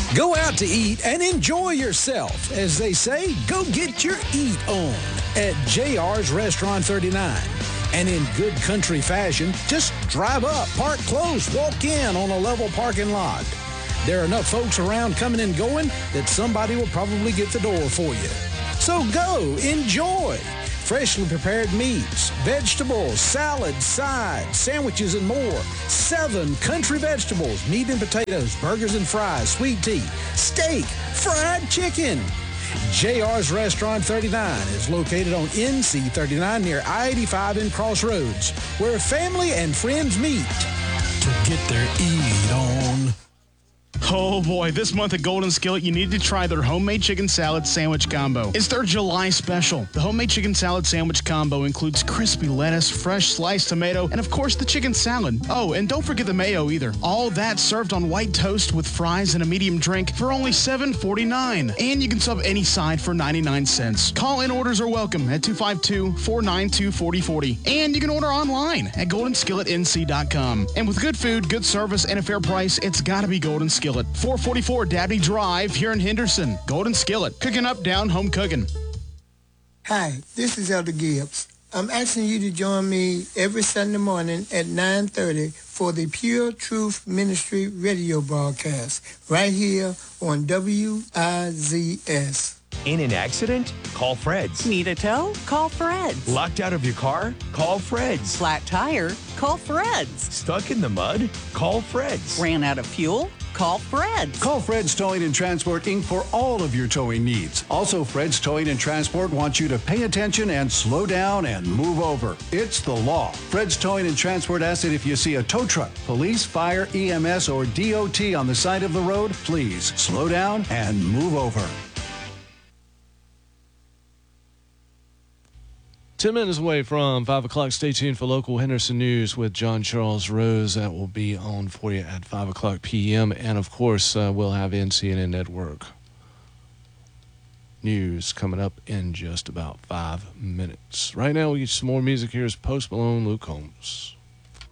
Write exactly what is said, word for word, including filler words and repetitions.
Go out to eat and enjoy yourself. As they say, go get your eat on at J R's Restaurant thirty-nine. And in good country fashion, just drive up, park close, walk in on a level parking lot. There are enough folks around coming and going that somebody will probably get the door for you. So go, enjoy. Freshly prepared meats, vegetables, salads, sides, sandwiches, and more. Seven country vegetables, meat and potatoes, burgers and fries, sweet tea, steak, fried chicken. J R's Restaurant thirty-nine is located on N C thirty-nine near I eighty-five in Crossroads, where family and friends meet to get their eat on. Oh boy, this month at Golden Skillet, you need to try their homemade chicken salad sandwich combo. It's their July special. The homemade chicken salad sandwich combo includes crispy lettuce, fresh sliced tomato, and of course the chicken salad. Oh, and don't forget the mayo either. All that served on white toast with fries and a medium drink for only seven forty-nine. And you can sub any side for ninety-nine cents. Call-in orders are welcome at two five two, four nine two, four zero four zero. And you can order online at golden skillet n c dot com. And with good food, good service, and a fair price, it's gotta be Golden Skillet. four forty-four Dabney Drive here in Henderson. Golden Skillet. Cooking up, down, home cooking. Hi, this is Elder Gibbs. I'm asking you to join me every Sunday morning at nine thirty for the Pure Truth Ministry radio broadcast right here on W I Z S. In an accident? Call Fred's. Need a tow? Call Fred's. Locked out of your car? Call Fred's. Flat tire? Call Fred's. Stuck in the mud? Call Fred's. Ran out of fuel? Call Fred's. Call Fred's Towing and Transport, Incorporated for all of your towing needs. Also, Fred's Towing and Transport wants you to pay attention and slow down and move over. It's the law. Fred's Towing and Transport asks that if you see a tow truck, police, fire, E M S, or D O T on the side of the road, please slow down and move over. Ten minutes away from five o'clock. Stay tuned for local Henderson news with John Charles Rose. That will be on for you at five o'clock p.m. And, of course, uh, we'll have N C N N Network news coming up in just about five minutes. Right now, we get some more music. Here's Post Malone, Luke Combs.